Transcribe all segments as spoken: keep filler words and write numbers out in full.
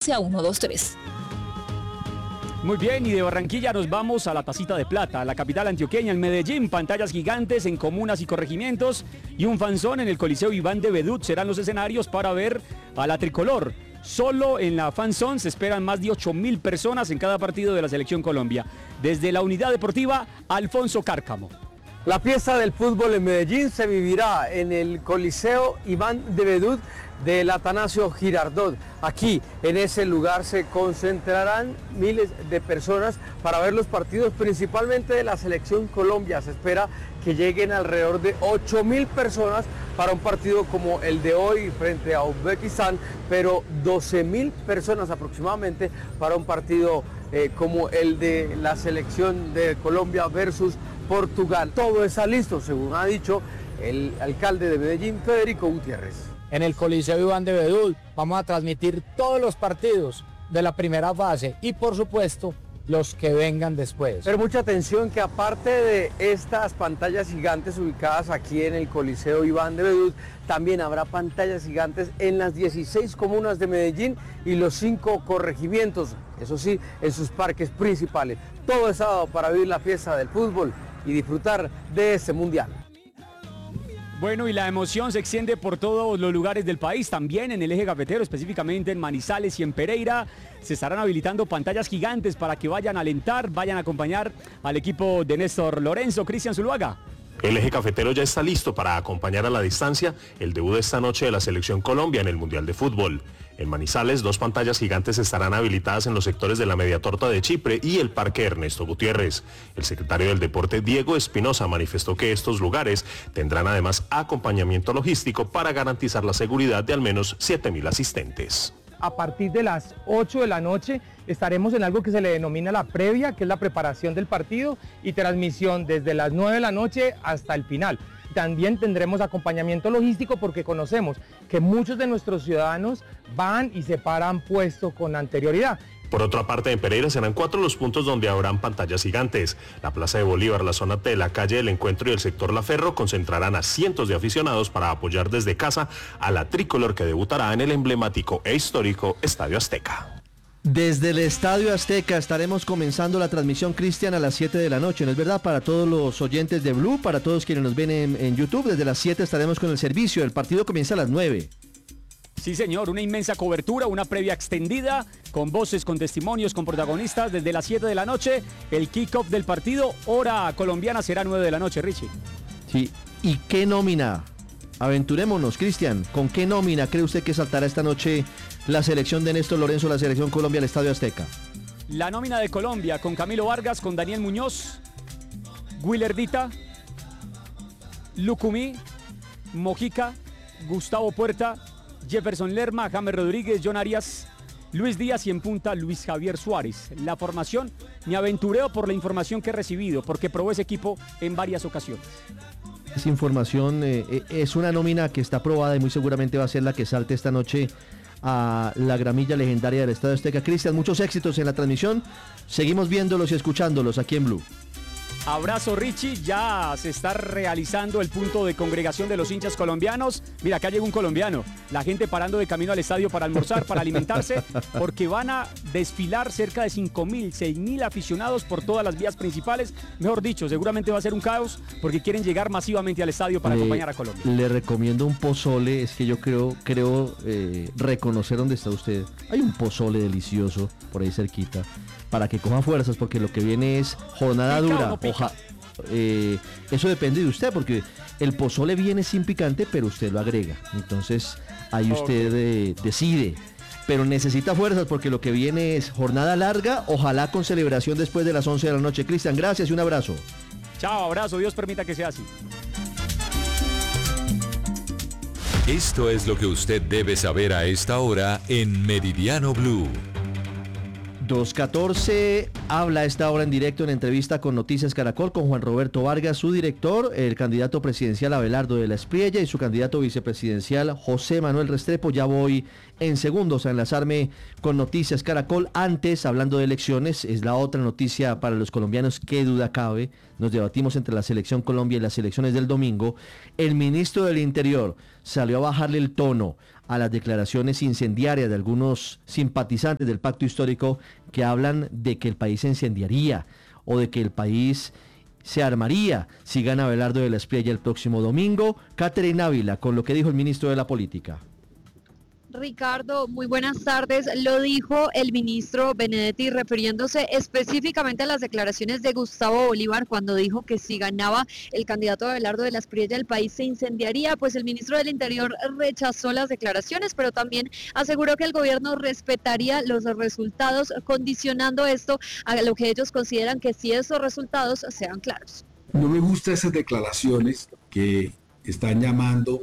a uno dos tres. Muy bien, y de Barranquilla nos vamos a la Tacita de Plata, la capital antioqueña, en Medellín. Pantallas gigantes en comunas y corregimientos y un fanzón en el Coliseo Iván de Bedut serán los escenarios para ver a la tricolor. Solo en la fanzón se esperan más de ocho mil personas en cada partido de la Selección Colombia. Desde la Unidad Deportiva, Alfonso Cárcamo. La fiesta del fútbol en Medellín se vivirá en el Coliseo Iván de Bedut del Atanasio Girardot. Aquí, en ese lugar, se concentrarán miles de personas para ver los partidos, principalmente de la Selección Colombia. Se espera que lleguen alrededor de ocho mil personas para un partido como el de hoy frente a Uzbekistán, pero doce mil personas aproximadamente para un partido eh, como el de la Selección de Colombia versus Portugal. Todo está listo, según ha dicho el alcalde de Medellín, Federico Gutiérrez. En el Coliseo Iván de Bedut vamos a transmitir todos los partidos de la primera fase y por supuesto los que vengan después. Pero mucha atención que aparte de estas pantallas gigantes ubicadas aquí en el Coliseo Iván de Bedut, también habrá pantallas gigantes en las dieciséis comunas de Medellín y los cinco corregimientos, eso sí, en sus parques principales. Todo es sábado para vivir la fiesta del fútbol y disfrutar de este mundial. Bueno, y la emoción se extiende por todos los lugares del país, también en el eje cafetero, específicamente en Manizales y en Pereira. Se estarán habilitando pantallas gigantes para que vayan a alentar, vayan a acompañar al equipo de Néstor Lorenzo. Cristian Zuluaga. El eje cafetero ya está listo para acompañar a la distancia el debut de esta noche de la Selección Colombia en el Mundial de Fútbol. En Manizales, dos pantallas gigantes estarán habilitadas en los sectores de la Media Torta de Chipre y el Parque Ernesto Gutiérrez. El secretario del Deporte, Diego Espinosa, manifestó que estos lugares tendrán además acompañamiento logístico para garantizar la seguridad de al menos siete mil asistentes. A partir de las ocho de la noche estaremos en algo que se le denomina la previa, que es la preparación del partido, y transmisión desde las nueve de la noche hasta el final. También tendremos acompañamiento logístico porque conocemos que muchos de nuestros ciudadanos van y se paran puesto con anterioridad. Por otra parte, en Pereira serán cuatro los puntos donde habrán pantallas gigantes. La Plaza de Bolívar, la zona de la calle del Encuentro y el sector La Ferro concentrarán a cientos de aficionados para apoyar desde casa a la tricolor que debutará en el emblemático e histórico Estadio Azteca. Desde el Estadio Azteca estaremos comenzando la transmisión, Cristian, a las siete de la noche, ¿no es verdad? Para todos los oyentes de Blue, para todos quienes nos ven en, en YouTube, desde las siete estaremos con el servicio. El partido comienza a las nueve. Sí, señor, una inmensa cobertura, una previa extendida, con voces, con testimonios, con protagonistas, desde las siete de la noche. El kick-off del partido, hora colombiana, será nueve de la noche, Richie. Sí, ¿y qué nómina? Aventurémonos, Cristian, ¿con qué nómina cree usted que saltará esta noche la selección de Néstor Lorenzo, la selección Colombia al Estadio Azteca? La nómina de Colombia, con Camilo Vargas, con Daniel Muñoz, Willerdita, Lucumí, Mojica, Gustavo Puerta, Jefferson Lerma, James Rodríguez, John Arias, Luis Díaz y en punta Luis Javier Suárez. La formación, me aventureo por la información que he recibido, porque probó ese equipo en varias ocasiones. Esa información eh, es una nómina que está probada y muy seguramente va a ser la que salte esta noche a la gramilla legendaria del Estadio Azteca. Cristian, muchos éxitos en la transmisión. Seguimos viéndolos y escuchándolos aquí en Blue. Abrazo, Richie, ya se está realizando el punto de congregación de los hinchas colombianos. Mira, acá llega un colombiano, la gente parando de camino al estadio para almorzar, para alimentarse, porque van a desfilar cerca de cinco mil, seis mil aficionados por todas las vías principales. Mejor dicho, seguramente va a ser un caos, porque quieren llegar masivamente al estadio para le, acompañar a Colombia. Le recomiendo un pozole, es que yo creo, creo eh, reconocer dónde está usted. Hay un pozole delicioso por ahí cerquita, para que coja fuerzas, porque lo que viene es jornada ¿Pica dura. o no pica? Oja, eh, eso depende de usted, porque el pozole viene sin picante, pero usted lo agrega. Entonces, ahí usted Okay. eh, decide. Pero necesita fuerzas, porque lo que viene es jornada larga, ojalá con celebración después de las once de la noche. Cristian, gracias y un abrazo. Chao, abrazo, Dios permita que sea así. Esto es lo que usted debe saber a esta hora en Meridiano Blue. dos catorce habla a esta hora en directo en entrevista con Noticias Caracol con Juan Roberto Vargas, su director, el candidato presidencial Abelardo de la Espriella y su candidato vicepresidencial José Manuel Restrepo. Ya voy en segundos a enlazarme con Noticias Caracol. Antes, hablando de elecciones, es la otra noticia para los colombianos, qué duda cabe. Nos debatimos entre la Selección Colombia y las elecciones del domingo. El ministro del Interior salió a bajarle el tono a las declaraciones incendiarias de algunos simpatizantes del pacto histórico que hablan de que el país se incendiaría o de que el país se armaría si gana Abelardo de la Espriella el próximo domingo. Catherine Ávila con lo que dijo el ministro de la Política. Ricardo, muy buenas tardes. Lo dijo el ministro Benedetti refiriéndose específicamente a las declaraciones de Gustavo Bolívar cuando dijo que si ganaba el candidato Abelardo de la Espriella el país se incendiaría. Pues el ministro del Interior rechazó las declaraciones, pero también aseguró que el gobierno respetaría los resultados, condicionando esto a lo que ellos consideran que si esos resultados sean claros. No me gustan esas declaraciones que están llamando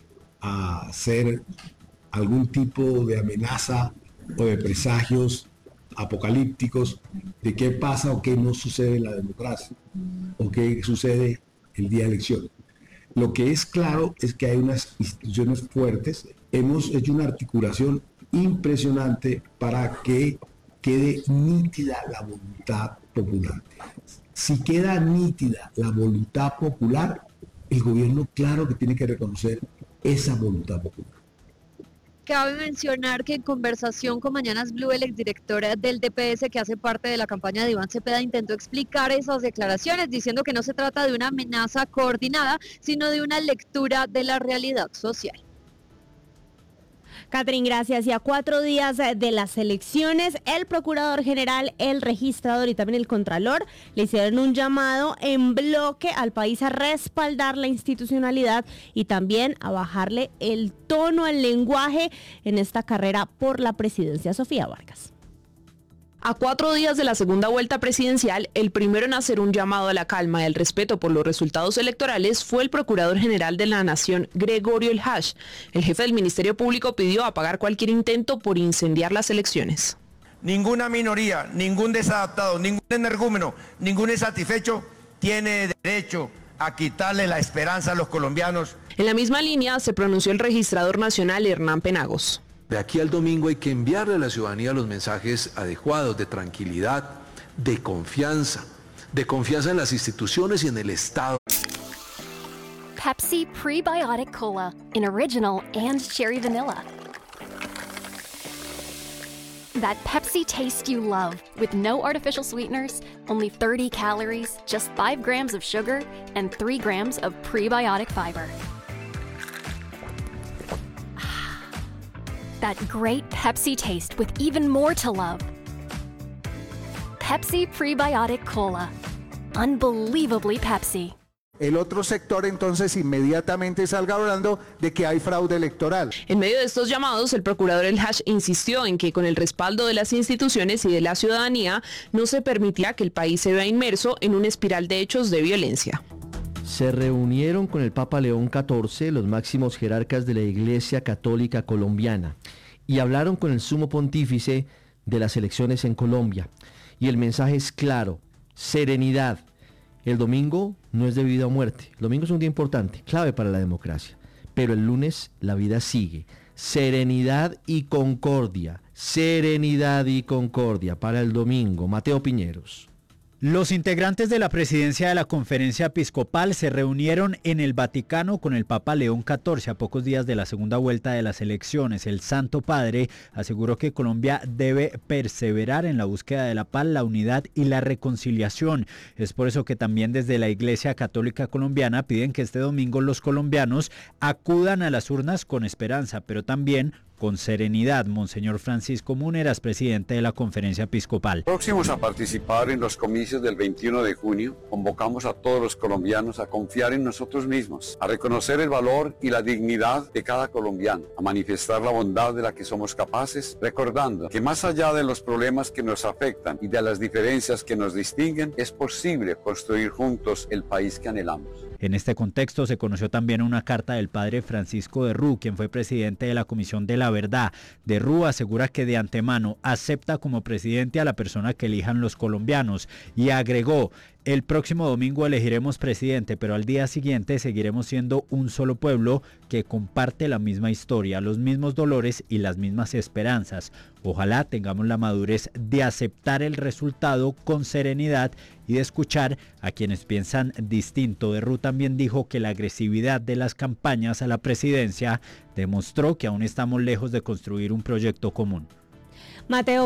a ser algún tipo de amenaza o de presagios apocalípticos de qué pasa o qué no sucede en la democracia o qué sucede el día de elecciones. Lo que es claro es que hay unas instituciones fuertes. Hemos hecho una articulación impresionante para que quede nítida la voluntad popular. Si queda nítida la voluntad popular, el gobierno claro que tiene que reconocer esa voluntad popular. Cabe mencionar que en conversación con Mañanas Blue, el exdirector del D P S que hace parte de la campaña de Iván Cepeda intentó explicar esas declaraciones diciendo que no se trata de una amenaza coordinada, sino de una lectura de la realidad social. Catherine, gracias. Y a cuatro días de las elecciones, el Procurador General, el Registrador y también el Contralor le hicieron un llamado en bloque al país a respaldar la institucionalidad y también a bajarle el tono, el lenguaje en esta carrera por la presidencia. Sofía Vargas. A cuatro días de la segunda vuelta presidencial, el primero en hacer un llamado a la calma y al respeto por los resultados electorales fue el Procurador General de la Nación, Gregorio El Hash. El jefe del Ministerio Público pidió apagar cualquier intento por incendiar las elecciones. Ninguna minoría, ningún desadaptado, ningún energúmeno, ningún insatisfecho tiene derecho a quitarle la esperanza a los colombianos. En la misma línea se pronunció el Registrador Nacional, Hernán Penagos. De aquí al domingo hay que enviarle a la ciudadanía los mensajes adecuados de tranquilidad, de confianza, de confianza en las instituciones y en el Estado. Pepsi Prebiotic Cola, in original and cherry vanilla. That Pepsi taste you love, with no artificial sweeteners, only thirty calories, just five grams of sugar, and three grams of prebiotic fiber. That great Pepsi taste with even more to love. Pepsi Prebiotic Cola. Unbelievably Pepsi. El otro sector entonces inmediatamente salga hablando de que hay fraude electoral. En medio de estos llamados, el procurador El Hash insistió en que con el respaldo de las instituciones y de la ciudadanía no se permitirá que el país se vea inmerso en una espiral de hechos de violencia. Se reunieron con el Papa León catorce, los máximos jerarcas de la Iglesia Católica Colombiana, y hablaron con el sumo pontífice de las elecciones en Colombia. Y el mensaje es claro: serenidad. El domingo no es de vida o muerte. El domingo es un día importante, clave para la democracia. Pero el lunes la vida sigue. Serenidad y concordia. Serenidad y concordia para el domingo. Mateo Piñeros. Los integrantes de la presidencia de la Conferencia Episcopal se reunieron en el Vaticano con el Papa León catorce a pocos días de la segunda vuelta de las elecciones. El Santo Padre aseguró que Colombia debe perseverar en la búsqueda de la paz, la unidad y la reconciliación. Es por eso que también desde la Iglesia Católica Colombiana piden que este domingo los colombianos acudan a las urnas con esperanza, pero también con serenidad. Monseñor Francisco Muneras, presidente de la Conferencia Episcopal. Próximos a participar en los comicios del veintiuno de junio, convocamos a todos los colombianos a confiar en nosotros mismos, a reconocer el valor y la dignidad de cada colombiano, a manifestar la bondad de la que somos capaces, recordando que más allá de los problemas que nos afectan y de las diferencias que nos distinguen, es posible construir juntos el país que anhelamos. En este contexto se conoció también una carta del padre Francisco de Rú, quien fue presidente de la Comisión de la Verdad. De Rú asegura que de antemano acepta como presidente a la persona que elijan los colombianos y agregó: el próximo domingo elegiremos presidente, pero al día siguiente seguiremos siendo un solo pueblo que comparte la misma historia, los mismos dolores y las mismas esperanzas. Ojalá tengamos la madurez de aceptar el resultado con serenidad y de escuchar a quienes piensan distinto. De Rú también dijo que la agresividad de las campañas a la presidencia demostró que aún estamos lejos de construir un proyecto común. Mateo